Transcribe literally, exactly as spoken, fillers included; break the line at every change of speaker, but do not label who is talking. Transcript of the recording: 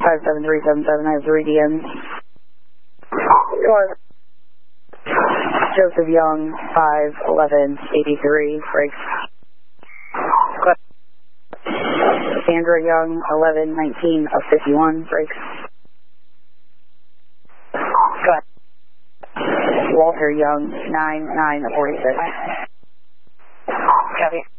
five seven three seven seven, I have three D Ms. Sure. Joseph Young, five eleven eighty-three, brakes. Sandra Young, eleven nineteen of fifty-one, brakes. Walter Young, nine nine of forty-six.
Copy.